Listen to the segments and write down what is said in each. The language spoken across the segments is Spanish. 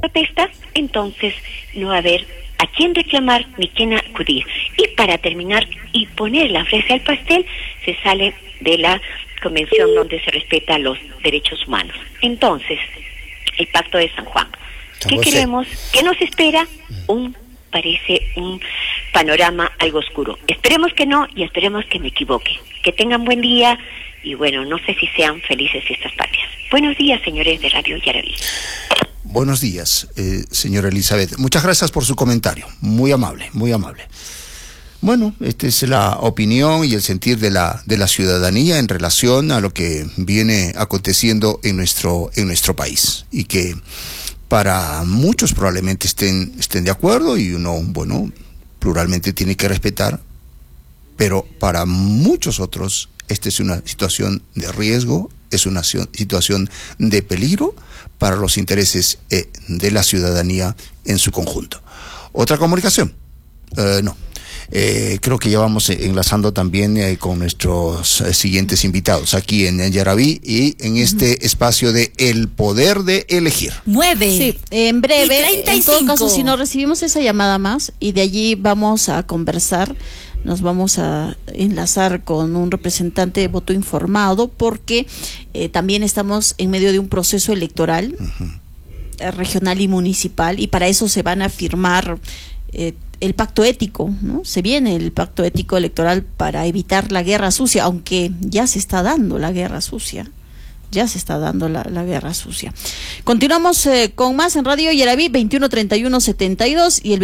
protesta, entonces no va a haber a quién reclamar ni quién acudir. Y para terminar y poner la fresa al pastel, se sale de la convención donde se respeta los derechos humanos. Entonces, el Pacto de San Juan. ¿Qué queremos? ¿Qué nos espera? Parece un panorama algo oscuro. Esperemos que no y esperemos que me equivoque. Que tengan buen día y bueno, no sé si sean felices fiestas patrias. Buenos días, señores de Radio Yaraví. Buenos días, señora Elizabeth. Muchas gracias por su comentario. Muy amable, muy amable. Bueno, esta es la opinión y el sentir de la ciudadanía en relación a lo que viene aconteciendo en nuestro país. Y que para muchos probablemente estén de acuerdo y uno, bueno, pluralmente tiene que respetar, pero para muchos otros esta es una situación de riesgo, es una situación de peligro para los intereses de la ciudadanía en su conjunto. ¿Otra comunicación? No. Creo que ya vamos enlazando también con nuestros siguientes invitados aquí en Yaraví y en este espacio de El Poder de Elegir. 9. Sí, en breve, en todo caso, si no recibimos esa llamada más y de allí vamos a conversar, nos vamos a enlazar con un representante de voto informado porque también estamos en medio de un proceso electoral regional y municipal y para eso se van a firmar el pacto ético, ¿no? Se viene el pacto ético electoral para evitar la guerra sucia, aunque ya se está dando la guerra sucia. Ya se está dando la guerra sucia. Continuamos con más en Radio Yaraví, 2131-72 y el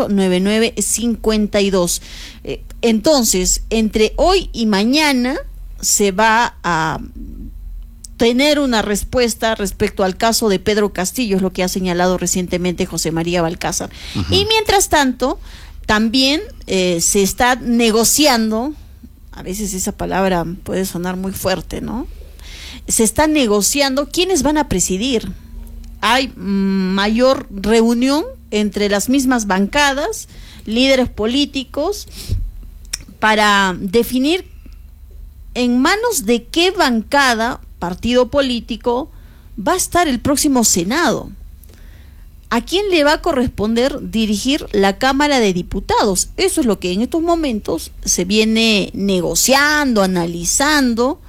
2899-52. Entonces, entre hoy y mañana se va a tener una respuesta respecto al caso de Pedro Castillo, es lo que ha señalado recientemente José María Balcázar. Y mientras tanto, también se está negociando, a veces esa palabra puede sonar muy fuerte, ¿no? Se está negociando quiénes van a presidir. Hay mayor reunión entre las mismas bancadas, líderes políticos, para definir en manos de qué bancada, partido político, va a estar el próximo Senado. ¿A quién le va a corresponder dirigir la Cámara de Diputados? Eso es lo que en estos momentos se viene negociando, analizando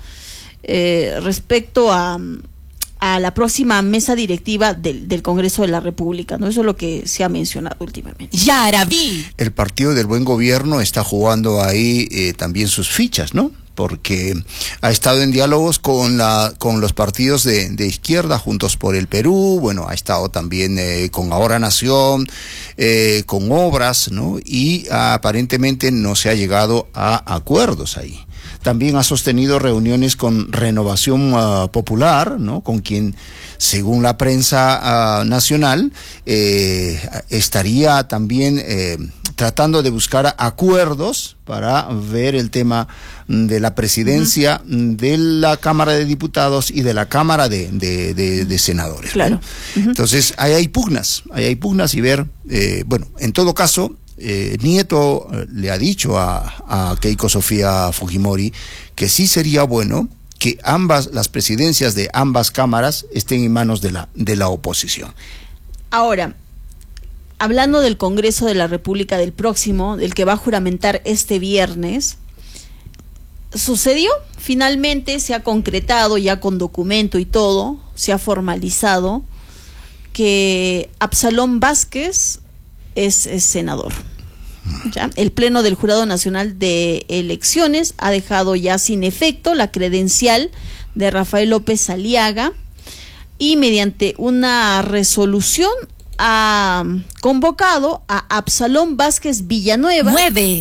respecto a la próxima mesa directiva del Congreso de la República, ¿no? Eso es lo que se ha mencionado últimamente. Yaraví. El Partido del Buen Gobierno está jugando ahí también sus fichas, ¿no? Porque ha estado en diálogos con los partidos de izquierda, Juntos por el Perú, bueno, ha estado también con Ahora Nación, con Obras, ¿no? Y aparentemente no se ha llegado a acuerdos ahí. También ha sostenido reuniones con Renovación Popular, ¿no? Con quien, según la prensa nacional, estaría también tratando de buscar acuerdos para ver el tema de la presidencia de la Cámara de Diputados y de la Cámara de Senadores. Claro. ¿No? Entonces, ahí hay pugnas y ver, bueno, en todo caso, Nieto le ha dicho a Keiko Sofía Fujimori que sí sería bueno que las presidencias de ambas cámaras estén en manos de la oposición. Ahora, hablando del Congreso de la República del próximo, del que va a juramentar este viernes, sucedió, finalmente se ha concretado ya con documento y todo, se ha formalizado que Absalón Vázquez es senador. ¿Ya? El Pleno del Jurado Nacional de Elecciones ha dejado ya sin efecto la credencial de Rafael López Aliaga y mediante una resolución ha convocado a Absalón Vázquez Villanueva.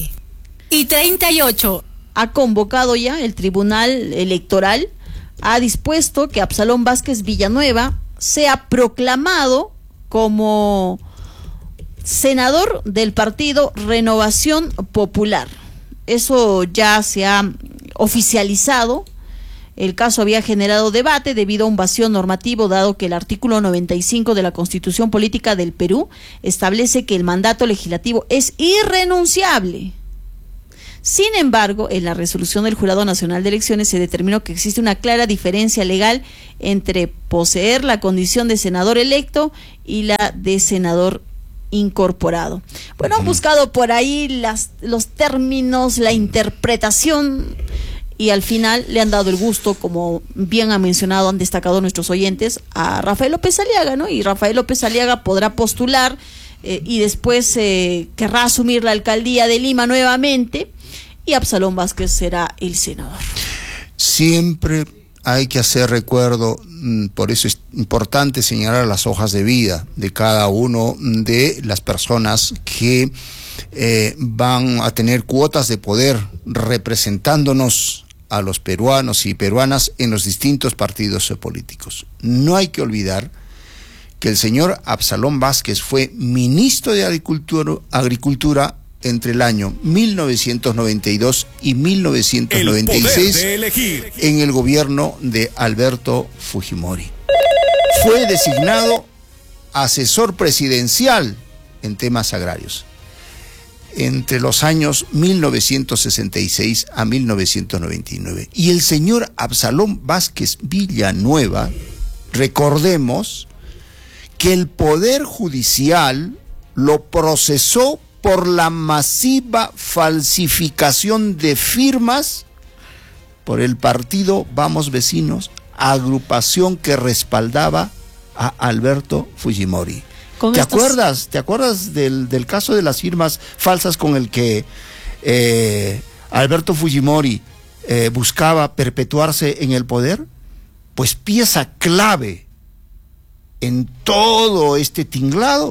9:38. Ha convocado ya el Tribunal Electoral, ha dispuesto que Absalón Vázquez Villanueva sea proclamado como senador del partido Renovación Popular. Eso ya se ha oficializado. El caso había generado debate debido a un vacío normativo, dado que el artículo 95 de la Constitución Política del Perú establece que el mandato legislativo es irrenunciable. Sin embargo, en la resolución del Jurado Nacional de Elecciones se determinó que existe una clara diferencia legal entre poseer la condición de senador electo y la de senador incorporado. Bueno, han buscado por ahí los términos, la interpretación, y al final le han dado el gusto, como bien ha mencionado, han destacado nuestros oyentes, a Rafael López Aliaga, ¿no? Y Rafael López Aliaga podrá postular y después querrá asumir la alcaldía de Lima nuevamente, y Absalón Vázquez será el senador. Siempre hay que hacer recuerdo, por eso es importante señalar las hojas de vida de cada uno de las personas que van a tener cuotas de poder representándonos a los peruanos y peruanas en los distintos partidos políticos. No hay que olvidar que el señor Absalón Vázquez fue ministro de Agricultura entre el año 1992 y 1996 en el gobierno de Alberto Fujimori. Fue designado asesor presidencial en temas agrarios entre los años 1966 a 1999. Y el señor Absalón Vázquez Villanueva, recordemos que el Poder Judicial lo procesó por la masiva falsificación de firmas por el partido Vamos Vecinos, agrupación que respaldaba a Alberto Fujimori. ¿Te acuerdas del caso de las firmas falsas con el que Alberto Fujimori buscaba perpetuarse en el poder? Pues pieza clave en todo este tinglado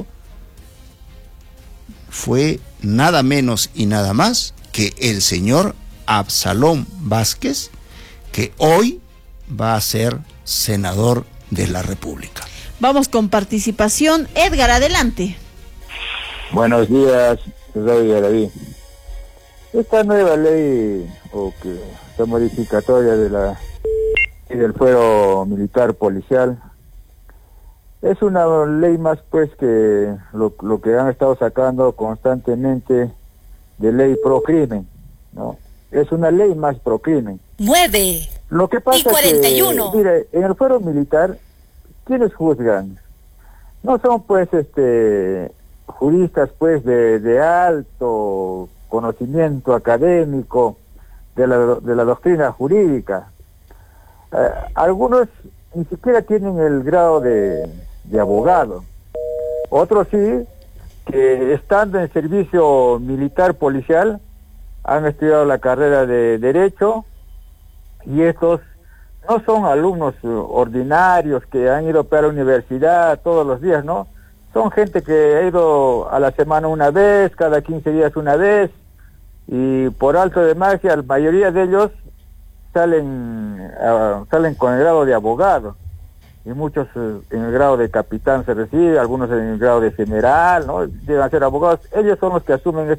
fue nada menos y nada más que el señor Absalón Vázquez, que hoy va a ser senador de la República. Vamos con participación. Edgar, adelante. Buenos días, soy David. Esta nueva ley, o que esta modificatoria del fuero militar policial, es una ley más pues que lo que han estado sacando constantemente de ley pro crimen, ¿no? Es una ley más pro crimen. 9 Lo que pasa y 41. que, mire, en el fuero militar, ¿quiénes juzgan? No son pues juristas pues de alto conocimiento académico de la doctrina jurídica. Algunos ni siquiera tienen el grado de abogado. Otros sí, que estando en servicio militar policial han estudiado la carrera de Derecho, y estos no son alumnos ordinarios que han ido para la universidad todos los días, ¿no? Son gente que ha ido a la semana una vez, cada 15 días una vez, y por arte de magia la mayoría de ellos salen con el grado de abogado, y muchos en el grado de capitán se recibe, algunos en el grado de general, ¿no? Deben ser abogados. Ellos son los que asumen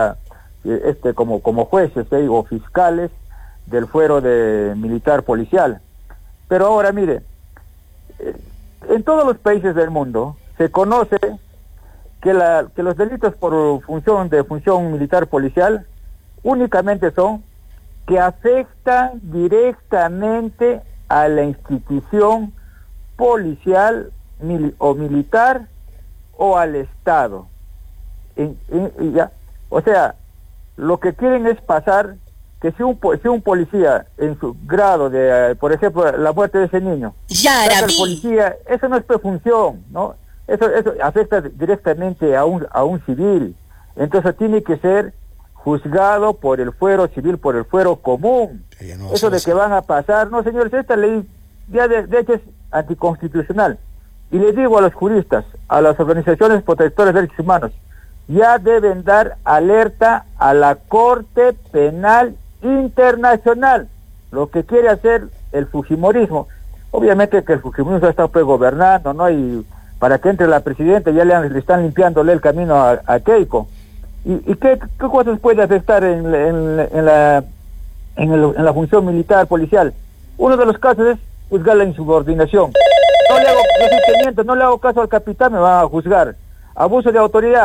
como jueces o fiscales del fuero militar policial. Pero ahora mire, en todos los países del mundo se conoce que los delitos por función militar policial únicamente son que afectan directamente a la institución policial o militar o al Estado. O sea, lo que quieren es pasar que si un policía en su grado de, por ejemplo, la muerte de ese niño, el policía, eso no es prefunción, ¿no? Eso afecta directamente a un civil. Entonces tiene que ser juzgado por el fuero civil, por el fuero común. No, eso de que van a pasar, no señores, esta ley ya de hecho es anticonstitucional. Y les digo a los juristas, a las organizaciones protectoras de derechos humanos, ya deben dar alerta a la Corte Penal Internacional, lo que quiere hacer el fujimorismo. Obviamente que el fujimorismo está pues gobernando, ¿no? Y para que entre la presidenta ya le están limpiándole el camino a Keiko. ¿Y qué cosas puede afectar en la función militar policial? Uno de los casos es juzgar la insubordinación. No le hago caso al capitán, me van a juzgar. Abuso de autoridad,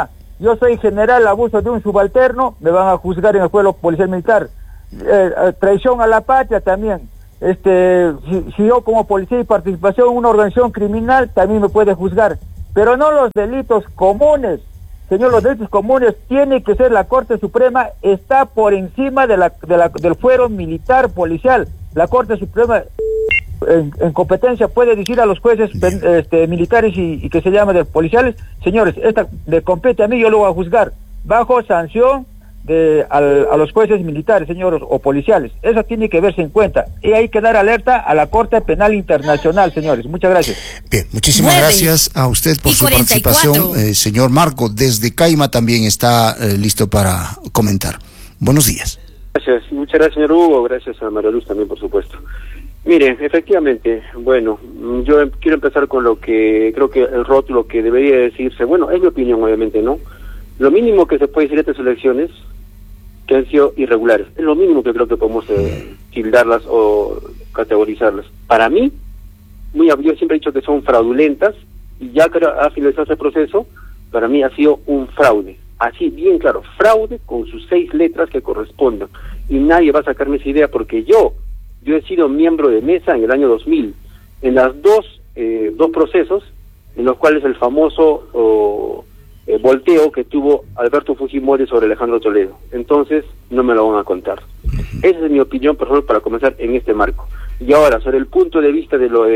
yo soy general, abuso de un subalterno, me van a juzgar en el pueblo policial militar. Traición a la patria también. Si yo como policía y participación en una organización criminal, también me puede juzgar. Pero no los delitos comunes. Señor, los delitos comunes tiene que ser la Corte Suprema, está por encima del fuero militar policial. La Corte Suprema en competencia puede decir a los jueces militares y que se llama de policiales, señores, esta le compete a mí, yo lo voy a juzgar bajo sanción a los jueces militares, señores, o policiales. Eso tiene que verse en cuenta y hay que dar alerta a la Corte Penal Internacional, señores. Muchas gracias. Bien, muchísimas gracias a usted por su participación. Señor Marco, desde Caima también está listo para comentar. Buenos días. Gracias, muchas gracias, señor Hugo. Gracias a María Luz también, por supuesto. Mire, efectivamente, bueno, yo quiero empezar con lo que creo que el rótulo que debería decirse, bueno, es mi opinión, obviamente, ¿no? Lo mínimo que se puede decir de estas elecciones, que han sido irregulares, es lo mínimo que creo que podemos tildarlas o categorizarlas. Para mí, yo siempre he dicho que son fraudulentas, y ya que ha finalizado ese proceso, para mí ha sido un fraude. Así, bien claro, fraude con sus 6 letras que correspondan. Y nadie va a sacarme esa idea porque yo he sido miembro de mesa en el año 2000, en las dos procesos, en los cuales el famoso volteo que tuvo Alberto Fujimori sobre Alejandro Toledo. Entonces, no me lo van a contar. Esa es mi opinión, por favor, para comenzar en este marco. Y ahora, sobre el punto de vista de lo de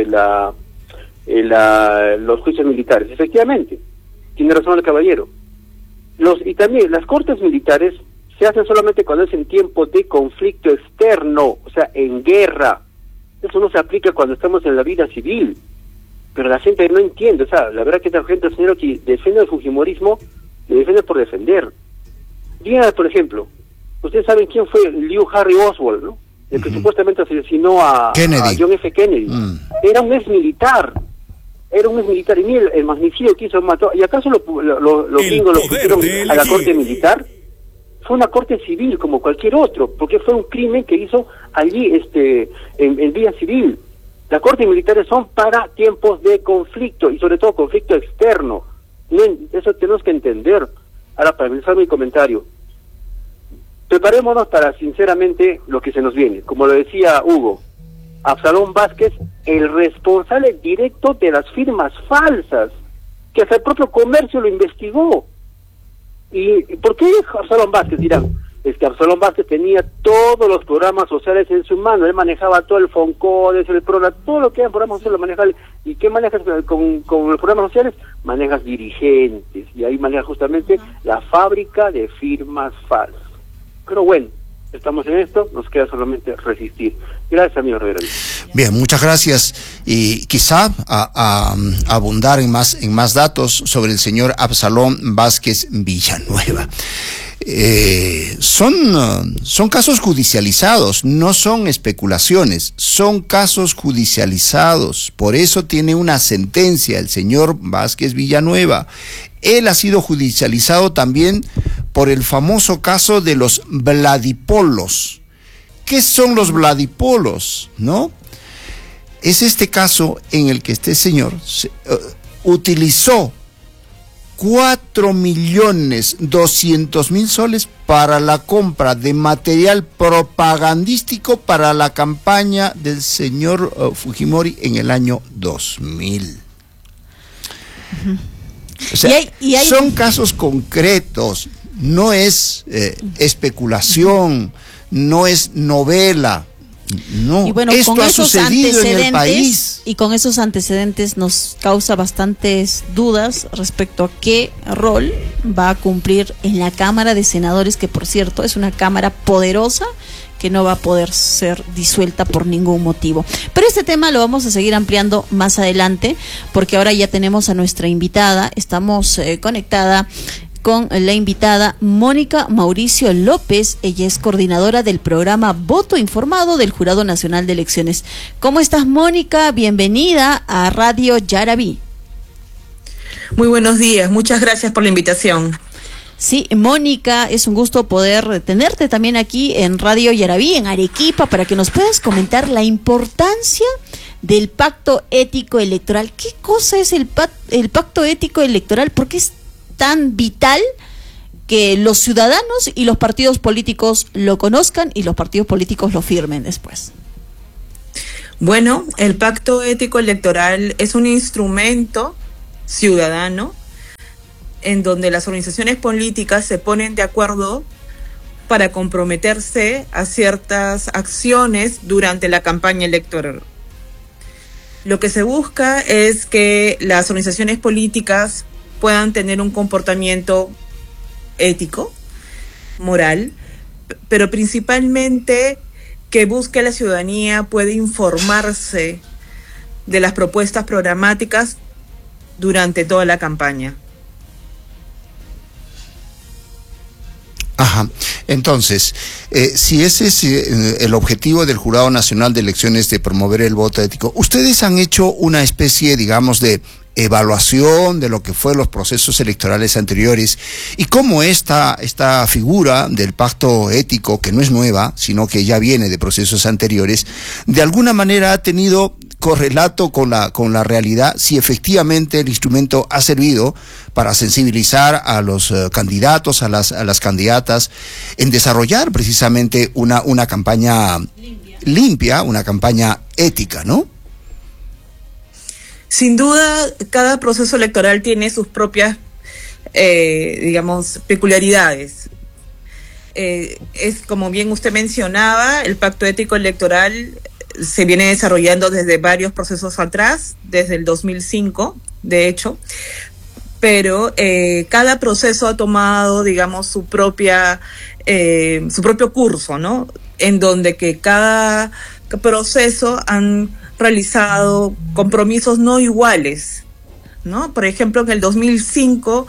los juicios militares. Efectivamente, tiene razón el caballero. Y también las cortes militares se hacen solamente cuando es en tiempo de conflicto externo, o sea, en guerra. Eso no se aplica cuando estamos en la vida civil. Pero la gente no entiende, o sea, la verdad que la gente, señor, que defiende el fujimorismo, le defiende por defender. Diga, por ejemplo, ustedes saben quién fue Liu Harry Oswald, ¿no? El que supuestamente asesinó a John F. Kennedy. Era un ex militar. Y mire, el magnicidio que hizo, mató. ¿Y acaso los gringos lo pusieron a la corte militar? Fue una corte civil como cualquier otro, porque fue un crimen que hizo allí en vía civil. Las cortes militares son para tiempos de conflicto, y sobre todo conflicto externo. Eso tenemos que entender. Ahora, para empezar mi comentario, preparémonos para, sinceramente, lo que se nos viene. Como lo decía Hugo, Absalón Vázquez, el responsable directo de las firmas falsas, que hasta el propio comercio lo investigó. ¿Y por qué Absalón Vázquez? Dirán, es que Absalón Vázquez tenía todos los programas sociales en su mano, él manejaba todo el FONCODES, el PRONA, todo lo que era programas sociales lo manejaba. ¿Y qué manejas con los programas sociales? Manejas dirigentes, y ahí manejas justamente la fábrica de firmas falsas. Pero bueno, estamos en esto, nos queda solamente resistir. Gracias, amigo Rivera. Bien, muchas gracias. Y quizá a abundar en más datos sobre el señor Absalón Vázquez Villanueva. Son casos judicializados, no son especulaciones, son casos judicializados. Por eso tiene una sentencia el señor Vázquez Villanueva. Él ha sido judicializado también por el famoso caso de los Vladipolos. ¿Qué son los Vladipolos? ¿No? Es este caso en el que este señor utilizó 4.200.000 soles para la compra de material propagandístico para la campaña del señor Fujimori en el año 2000. O sea, son casos concretos, no es especulación, no es novela. No, y bueno, esto ha sucedido en el país. Y con esos antecedentes nos causa bastantes dudas respecto a qué rol va a cumplir en la Cámara de Senadores, que por cierto es una Cámara poderosa que no va a poder ser disuelta por ningún motivo. Pero este tema lo vamos a seguir ampliando más adelante, porque ahora ya tenemos a nuestra invitada, estamos conectada con la invitada Mónica Mauricio López. Ella es coordinadora del programa Voto Informado del Jurado Nacional de Elecciones. ¿Cómo estás, Mónica? Bienvenida a Radio Yarabí. Muy buenos días, muchas gracias por la invitación. Sí, Mónica, es un gusto poder tenerte también aquí en Radio Yarabí, en Arequipa, para que nos puedas comentar la importancia del pacto ético electoral. ¿Qué cosa es el pacto ético electoral? ¿Por qué es tan vital que los ciudadanos y los partidos políticos lo conozcan y los partidos políticos lo firmen después? Bueno, el pacto ético electoral es un instrumento ciudadano en donde las organizaciones políticas se ponen de acuerdo para comprometerse a ciertas acciones durante la campaña electoral. Lo que se busca es que las organizaciones políticas puedan tener un comportamiento ético, moral, pero principalmente que busque la ciudadanía puede informarse de las propuestas programáticas durante toda la campaña. Ajá. Entonces, si ese es el objetivo del Jurado Nacional de Elecciones, de promover el voto ético, ¿ustedes han hecho una especie, digamos, de evaluación de lo que fue los procesos electorales anteriores y cómo esta figura del pacto ético, que no es nueva, sino que ya viene de procesos anteriores, de alguna manera ha tenido correlato con la realidad, si efectivamente el instrumento ha servido para sensibilizar a los candidatos, a las candidatas, en desarrollar precisamente una campaña limpia, una campaña ética, ¿no? Sin duda, cada proceso electoral tiene sus propias, digamos, peculiaridades. Es como bien usted mencionaba, el pacto ético electoral se viene desarrollando desde varios procesos atrás, desde el 2005, de hecho, pero cada proceso ha tomado, digamos, su propio curso, ¿no? En donde que cada proceso han realizado compromisos no iguales, ¿no? Por ejemplo, en el 2005,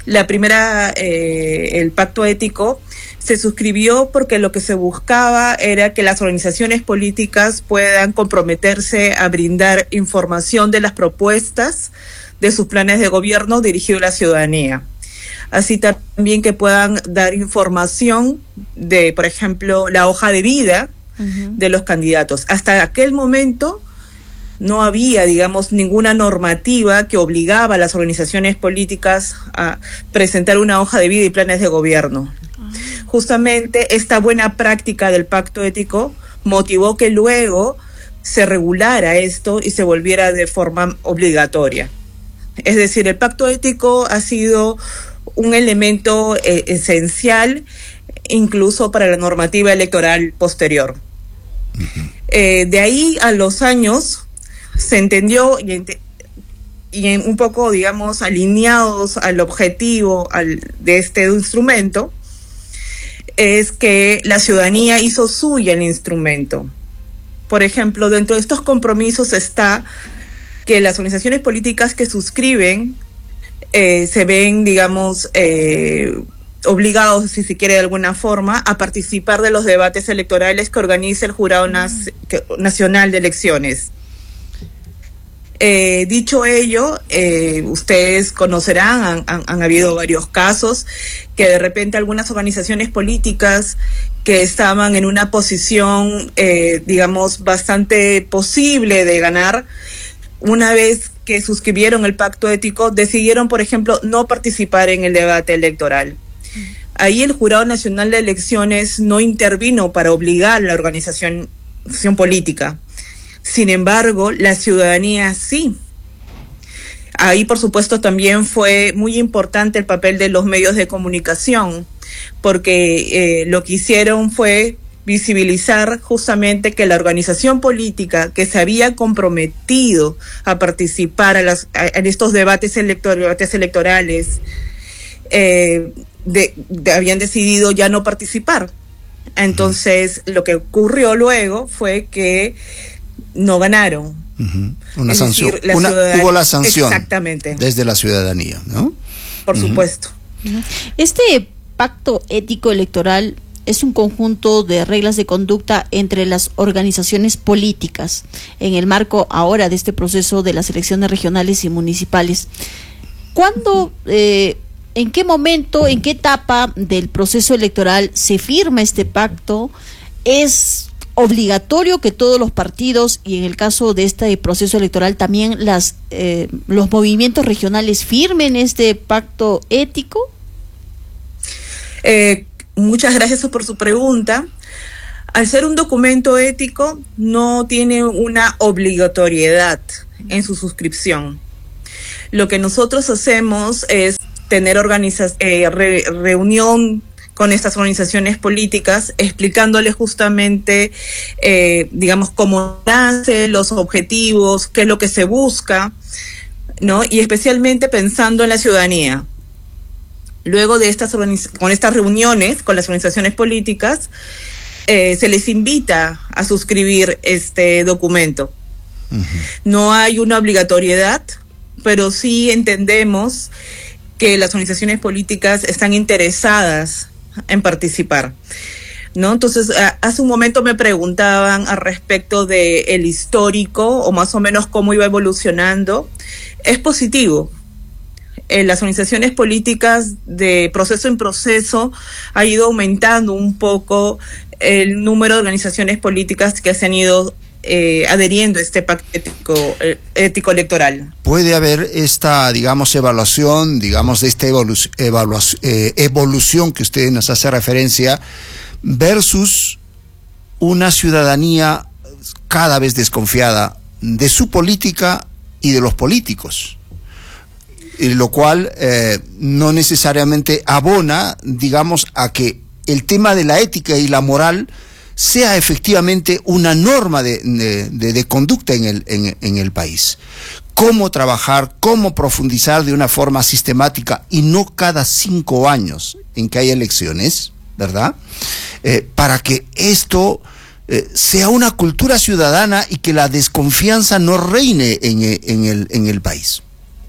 el pacto ético se suscribió porque lo que se buscaba era que las organizaciones políticas puedan comprometerse a brindar información de las propuestas de sus planes de gobierno dirigidos a la ciudadanía. Así también que puedan dar información de, por ejemplo, la hoja de vida de los candidatos. Hasta aquel momento no había, digamos, ninguna normativa que obligaba a las organizaciones políticas a presentar una hoja de vida y planes de gobierno. Justamente esta buena práctica del pacto ético motivó que luego se regulara esto y se volviera de forma obligatoria. Es decir, el pacto ético ha sido un elemento esencial incluso para la normativa electoral posterior. De ahí a los años se entendió y un poco, digamos, alineados al objetivo de este instrumento, es que la ciudadanía hizo suya el instrumento. Por ejemplo, dentro de estos compromisos está que las organizaciones políticas que suscriben se ven, digamos, obligados, si se quiere de alguna forma, a participar de los debates electorales que organiza el Jurado Nacional de Elecciones. Dicho ello, ustedes conocerán, han habido varios casos que de repente algunas organizaciones políticas que estaban en una posición, digamos, bastante posible de ganar, una vez que suscribieron el pacto ético, decidieron, por ejemplo, no participar en el debate electoral. Ahí el Jurado Nacional de Elecciones no intervino para obligar a la organización política. Sin embargo, la ciudadanía sí. Ahí, por supuesto, también fue muy importante el papel de los medios de comunicación, porque lo que hicieron fue visibilizar justamente que la organización política que se había comprometido a participar en estos debates electorales habían decidido ya no participar. Entonces, lo que ocurrió luego fue que no ganaron. Una sanción. Hubo la sanción. Exactamente. Desde la ciudadanía, ¿no? Por supuesto. Este pacto ético electoral es un conjunto de reglas de conducta entre las organizaciones políticas en el marco ahora de este proceso de las elecciones regionales y municipales. ¿Cuándo, en qué momento, en qué etapa del proceso electoral se firma este pacto? ¿Es obligatorio que todos los partidos, y en el caso de este proceso electoral también los movimientos regionales, firmen este pacto ético? Muchas gracias por su pregunta. Al ser un documento ético, no tiene una obligatoriedad en su suscripción. Lo que nosotros hacemos es tener reunión con estas organizaciones políticas, explicándoles justamente, digamos, cómo nace, los objetivos, qué es lo que se busca, ¿no? Y especialmente pensando en la ciudadanía. Luego de con estas reuniones con las organizaciones políticas, se les invita a suscribir este documento. Uh-huh. No hay una obligatoriedad, pero sí entendemos que las organizaciones políticas están interesadas en participar, ¿no? Entonces, hace un momento me preguntaban al respecto de el histórico, o más o menos cómo iba evolucionando. Es positivo. Las organizaciones políticas, de proceso en proceso, ha ido aumentando un poco el número de organizaciones políticas que se han ido adheriendo a este pacto ético electoral. ¿Puede haber esta, digamos, evaluación, digamos, de esta evolución que usted nos hace referencia, versus una ciudadanía cada vez desconfiada de su política y de los políticos? Lo cual no necesariamente abona, digamos, a que el tema de la ética y la moral sea efectivamente una norma de conducta en el país. Cómo trabajar, cómo profundizar de una forma sistemática y no cada 5 años en que hay elecciones, ¿verdad? Para que esto sea una cultura ciudadana y que la desconfianza no reine en el país.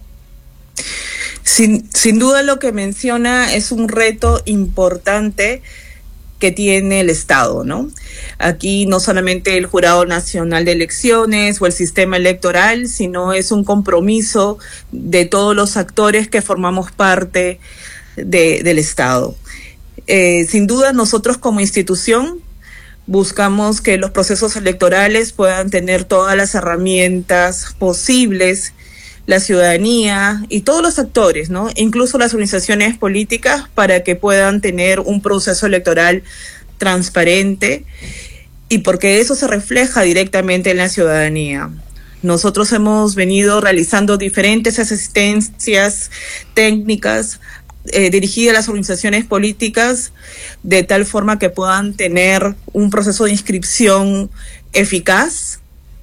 Sin duda lo que menciona es un reto importante que tiene el Estado, ¿no? Aquí no solamente el Jurado Nacional de Elecciones o el sistema electoral, sino es un compromiso de todos los actores que formamos parte del Estado. Sin duda nosotros como institución buscamos que los procesos electorales puedan tener todas las herramientas posibles, la ciudadanía y todos los actores, ¿no? Incluso las organizaciones políticas, para que puedan tener un proceso electoral transparente, y porque eso se refleja directamente en la ciudadanía. Nosotros hemos venido realizando diferentes asistencias técnicas dirigidas a las organizaciones políticas, de tal forma que puedan tener un proceso de inscripción eficaz.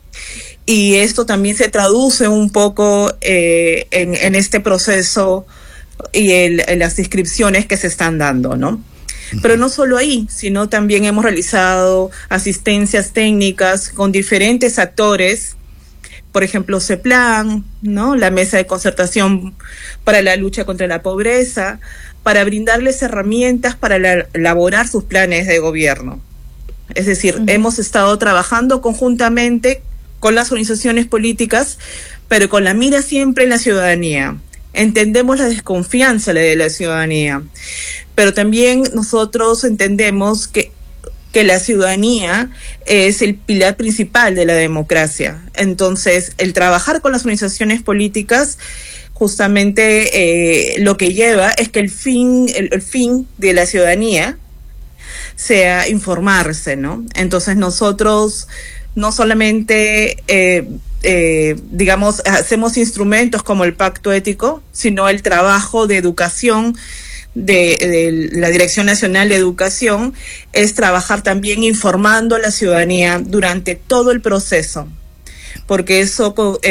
Y esto también se traduce un poco en este proceso y en las inscripciones que se están dando, ¿no? Pero no solo ahí, sino también hemos realizado asistencias técnicas con diferentes actores, por ejemplo, CEPLAN, ¿no? La Mesa de Concertación para la Lucha contra la Pobreza, para brindarles herramientas para elaborar sus planes de gobierno. Es decir, hemos estado trabajando conjuntamente con las organizaciones políticas, pero con la mira siempre en la ciudadanía. Entendemos la desconfianza de la ciudadanía, pero también nosotros entendemos que la ciudadanía es el pilar principal de la democracia. Entonces, el trabajar con las organizaciones políticas justamente lo que lleva es que el fin de la ciudadanía sea informarse, ¿no? Entonces nosotros no solamente, digamos, hacemos instrumentos como el pacto ético, sino el trabajo de educación de la Dirección Nacional de Educación es trabajar también informando a la ciudadanía durante todo el proceso, porque eso,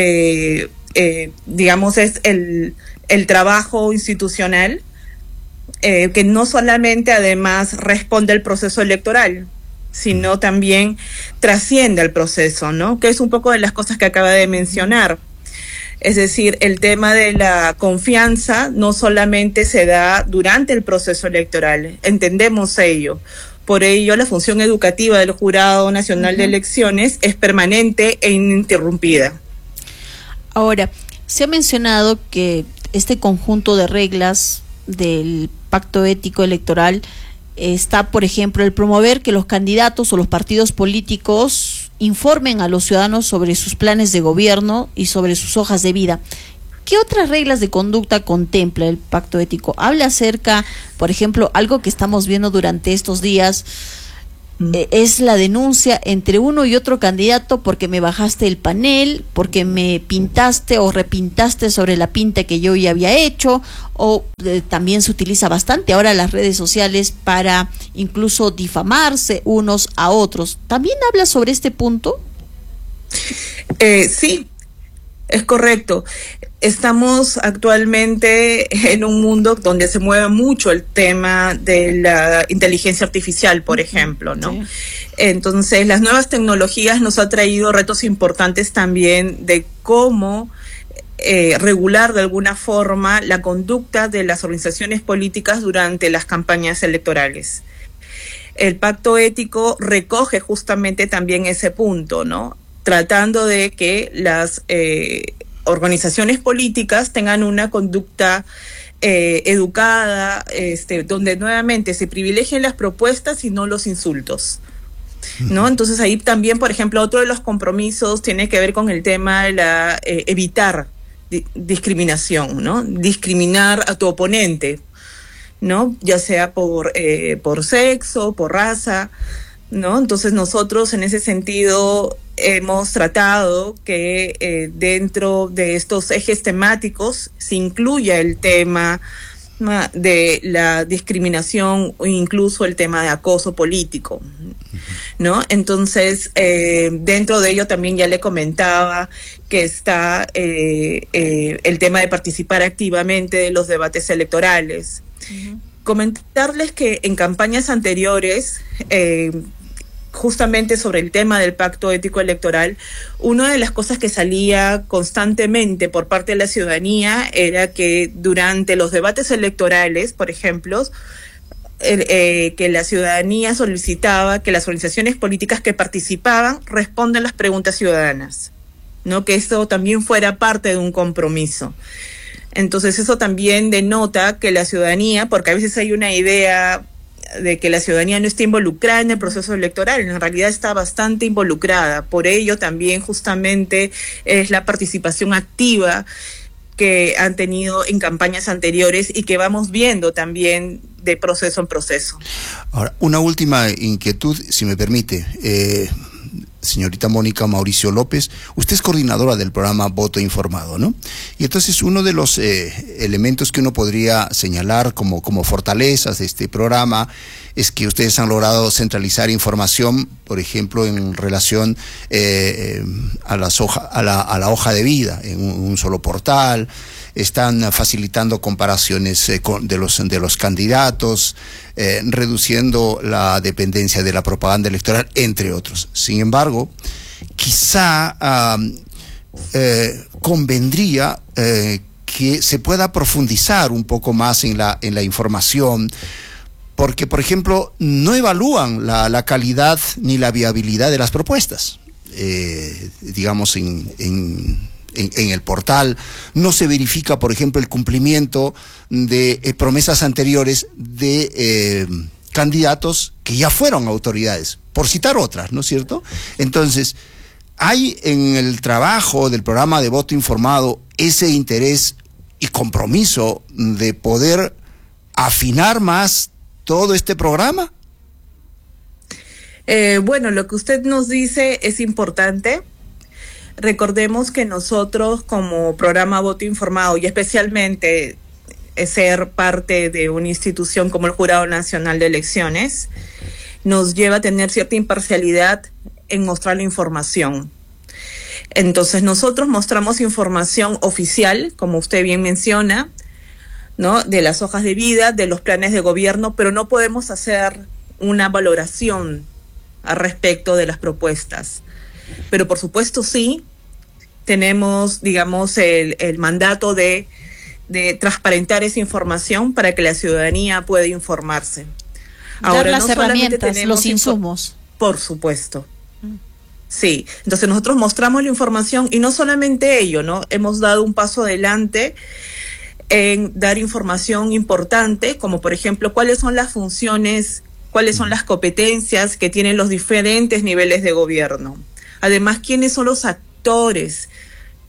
digamos, es el trabajo institucional que no solamente además responde al proceso electoral, sino también trasciende al proceso, ¿no? Que es un poco de las cosas que acaba de mencionar. Es decir, el tema de la confianza no solamente se da durante el proceso electoral, entendemos ello. Por ello, la función educativa del Jurado Nacional de Elecciones es permanente e ininterrumpida. Ahora, se ha mencionado que este conjunto de reglas del pacto ético electoral está, por ejemplo, el promover que los candidatos o los partidos políticos informen a los ciudadanos sobre sus planes de gobierno y sobre sus hojas de vida. ¿Qué otras reglas de conducta contempla el pacto ético? Habla acerca, por ejemplo, algo que estamos viendo durante estos días, es la denuncia entre uno y otro candidato porque me bajaste el panel, porque me pintaste o repintaste sobre la pinta que yo ya había hecho, o también se utiliza bastante ahora las redes sociales para incluso difamarse unos a otros. ¿También habla sobre este punto? Sí, es correcto. Estamos actualmente en un mundo donde se mueve mucho el tema de la inteligencia artificial, por ejemplo, ¿no? Sí. Entonces, las nuevas tecnologías nos han traído retos importantes también de cómo regular de alguna forma la conducta de las organizaciones políticas durante las campañas electorales. El pacto ético recoge justamente también ese punto, ¿no? Tratando de que las organizaciones políticas tengan una conducta educada, donde nuevamente se privilegien las propuestas y no los insultos, ¿no? Entonces ahí también, por ejemplo, otro de los compromisos tiene que ver con el tema de evitar discriminación, ¿no? Discriminar a tu oponente, ¿no? Ya sea por sexo, por raza, ¿no? Entonces nosotros en ese sentido hemos tratado que dentro de estos ejes temáticos se incluya el tema de la discriminación o incluso el tema de acoso político, ¿no? Entonces, dentro de ello también ya le comentaba que está el tema de participar activamente de los debates electorales. Comentarles que en campañas anteriores, justamente sobre el tema del pacto ético electoral, una de las cosas que salía constantemente por parte de la ciudadanía era que durante los debates electorales, por ejemplo, que la ciudadanía solicitaba que las organizaciones políticas que participaban respondan las preguntas ciudadanas, ¿no? Que eso también fuera parte de un compromiso. Entonces eso también denota que la ciudadanía, porque a veces hay una idea de que la ciudadanía no está involucrada en el proceso electoral, en realidad está bastante involucrada. Por ello también justamente es la participación activa que han tenido en campañas anteriores y que vamos viendo también de proceso en proceso. Ahora, una última inquietud, si me permite. Señorita Mónica Mauricio López, usted es coordinadora del programa Voto Informado, ¿no? Y entonces uno de los elementos que uno podría señalar como fortalezas de este programa es que ustedes han logrado centralizar información, por ejemplo, en relación a la hoja de vida, en un solo portal. Están facilitando comparaciones de los candidatos, reduciendo la dependencia de la propaganda electoral, entre otros. Sin embargo, quizá convendría que se pueda profundizar un poco más en la información, porque, por ejemplo, no evalúan la calidad ni la viabilidad de las propuestas. Digamos, en el portal no se verifica, por ejemplo, el cumplimiento de promesas anteriores de candidatos que ya fueron autoridades, por citar otras, ¿no es cierto? Entonces, hay en el trabajo del programa de Voto Informado ese interés y compromiso de poder afinar más todo este programa. Bueno, lo que usted nos dice es importante. Recordemos que nosotros como programa Voto Informado y especialmente ser parte de una institución como el Jurado Nacional de Elecciones nos lleva a tener cierta imparcialidad en mostrar la información. Entonces nosotros mostramos información oficial, como usted bien menciona, ¿no? De las hojas de vida, de los planes de gobierno, pero no podemos hacer una valoración al respecto de las propuestas. Pero por supuesto sí, tenemos, digamos, el mandato de transparentar esa información para que la ciudadanía pueda informarse. Ahora, dar las herramientas, los insumos. Por supuesto. Sí, entonces nosotros mostramos la información y no solamente ello, ¿no? Hemos dado un paso adelante en dar información importante, como por ejemplo, cuáles son las funciones, cuáles son las competencias que tienen los diferentes niveles de gobierno. Además, quiénes son los actores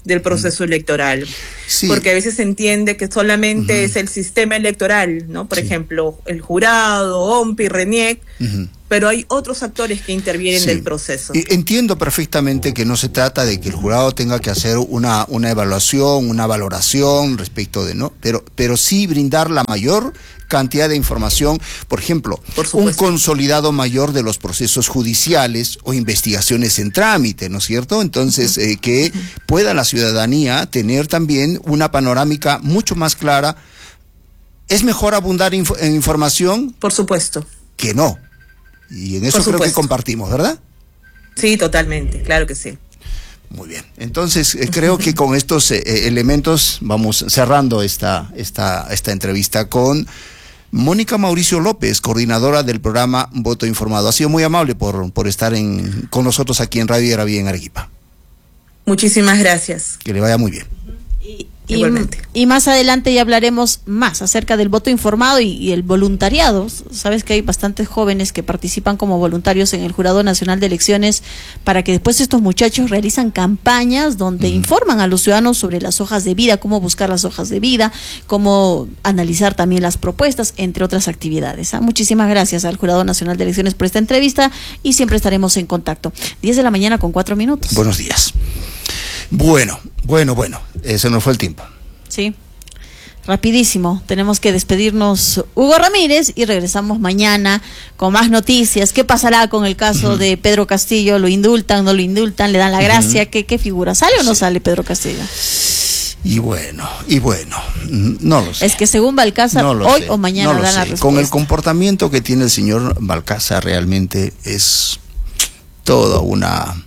del proceso electoral. Sí. Porque a veces se entiende que solamente es el sistema electoral, ¿no? Por ejemplo, el jurado, OMPI, RENIEC, pero hay otros actores que intervienen del proceso. Entiendo perfectamente que no se trata de que el jurado tenga que hacer una evaluación, una valoración respecto de, ¿no? Pero sí brindar la mayor cantidad de información, por ejemplo, un consolidado mayor de los procesos judiciales o investigaciones en trámite, ¿no es cierto? Entonces, que pueda la ciudadanía tener también una panorámica mucho más clara. ¿Es mejor abundar en información? Por supuesto. Que no. Y en eso creo que compartimos, ¿verdad? Sí, totalmente, claro que sí. Muy bien. Entonces, creo que con estos elementos vamos cerrando esta entrevista con Mónica Mauricio López, coordinadora del programa Voto Informado. Ha sido muy amable por estar con nosotros aquí en Radio Yaraví en Arequipa. Muchísimas gracias. Que le vaya muy bien. Igualmente. Y más adelante ya hablaremos más acerca del voto informado y el voluntariado. Sabes que hay bastantes jóvenes que participan como voluntarios en el Jurado Nacional de Elecciones para que después estos muchachos realizan campañas donde informan a los ciudadanos sobre las hojas de vida, cómo buscar las hojas de vida, cómo analizar también las propuestas, entre otras actividades. Muchísimas gracias al Jurado Nacional de Elecciones por esta entrevista y siempre estaremos en contacto. 10 de la mañana con 4 minutos. Buenos días. Bueno, ese no fue el tiempo. Sí, rapidísimo, tenemos que despedirnos, Hugo Ramírez, y regresamos mañana con más noticias. ¿Qué pasará con el caso de Pedro Castillo? ¿Lo indultan, no lo indultan? ¿Le dan la gracia? ¿Qué figura? ¿Sale o no sale Pedro Castillo? Y bueno, no lo sé. Es que según Balcázar, hoy o mañana dan la respuesta. Con el comportamiento que tiene el señor Balcázar, realmente es toda una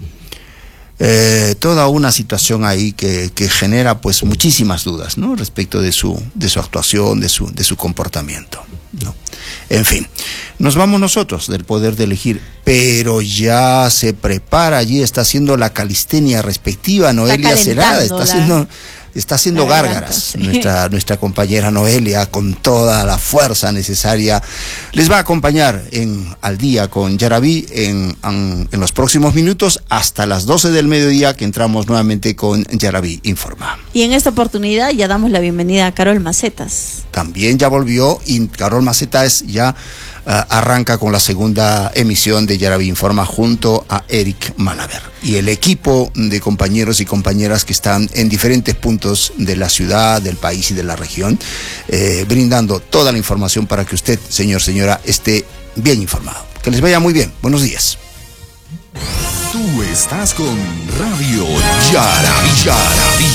situación ahí que genera pues muchísimas dudas, ¿no? Respecto de su actuación, de su comportamiento, ¿no? En fin, nos vamos nosotros del poder de elegir, pero ya se prepara allí, está haciendo la calistenia respectiva, Noelia Cerada, está haciendo gárgaras, sí. Nuestra compañera Noelia, con toda la fuerza necesaria, les va a acompañar Al Día con Yaraví en los próximos minutos hasta las 12 del mediodía, que entramos nuevamente con Yaraví Informa. Y en esta oportunidad ya damos la bienvenida a Carol Macetas. También ya volvió, y Carol Macetas ya arranca con la segunda emisión de Yaraví Informa junto a Eric Malaver y el equipo de compañeros y compañeras que están en diferentes puntos de la ciudad, del país y de la región, brindando toda la información para que usted, señora, esté bien informado. Que les vaya muy bien. Buenos días. Tú estás con Radio Yaraví.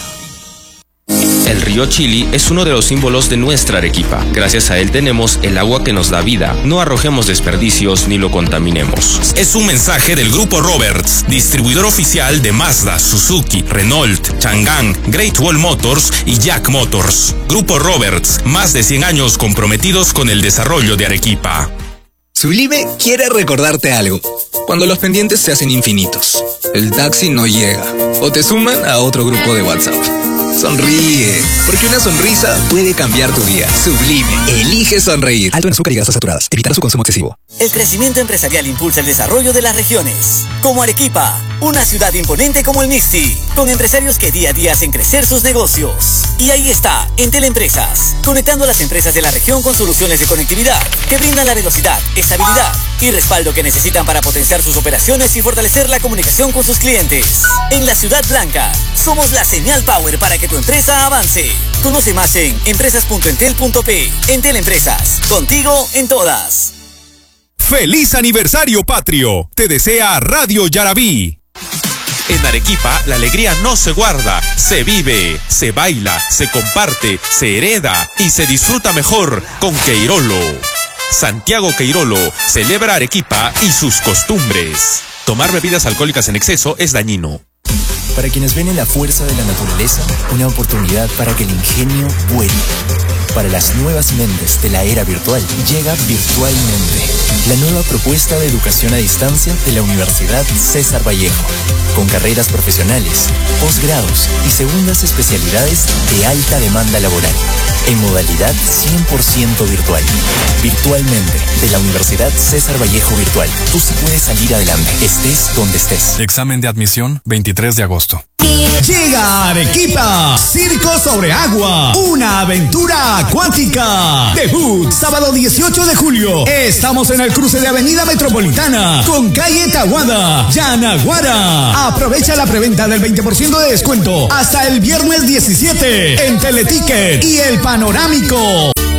El río Chili es uno de los símbolos de nuestra Arequipa. Gracias a él tenemos el agua que nos da vida. No arrojemos desperdicios ni lo contaminemos. Es un mensaje del Grupo Roberts, distribuidor oficial de Mazda, Suzuki, Renault, Chang'an, Great Wall Motors y Jack Motors. Grupo Roberts, más de 100 años comprometidos con el desarrollo de Arequipa. Sublime quiere recordarte algo. Cuando los pendientes se hacen infinitos, el taxi no llega o te suman a otro grupo de WhatsApp. Sonríe, porque una sonrisa puede cambiar tu día. Sublime, elige sonreír. Alto en azúcar y grasas saturadas. Evitar su consumo excesivo. El crecimiento empresarial impulsa el desarrollo de las regiones. Como Arequipa, una ciudad imponente como el Mixti, con empresarios que día a día hacen crecer sus negocios. Y ahí está, Entel Empresas, conectando a las empresas de la región con soluciones de conectividad que brindan la velocidad, estabilidad y respaldo que necesitan para potenciar sus operaciones y fortalecer la comunicación con sus clientes. En la Ciudad Blanca, somos la señal power para que tu empresa avance. Conoce más en empresas.entel.p. Entel Empresas, contigo en todas. ¡Feliz aniversario patrio! Te desea Radio Yaraví. En Arequipa, la alegría no se guarda, se vive, se baila, se comparte, se hereda y se disfruta mejor con Queirolo. Santiago Queirolo celebra Arequipa y sus costumbres. Tomar bebidas alcohólicas en exceso es dañino. Para quienes ven en la fuerza de la naturaleza una oportunidad para que el ingenio vuele. Para las nuevas mentes de la era virtual, llega Virtualmente, la nueva propuesta de educación a distancia de la Universidad César Vallejo, con carreras profesionales, posgrados y segundas especialidades de alta demanda laboral, en modalidad 100% virtual. Virtualmente, de la Universidad César Vallejo Virtual. Tú sí puedes salir adelante, estés donde estés. Examen de admisión, 23 de agosto. Llega a Arequipa, Circo sobre Agua, una aventura acuática. Debut, sábado 18 de julio. Estamos en el cruce de Avenida Metropolitana con calle Tahuada, Yanaguara. Aprovecha la preventa del 20% de descuento hasta el viernes 17 en Teleticket y El Panorámico.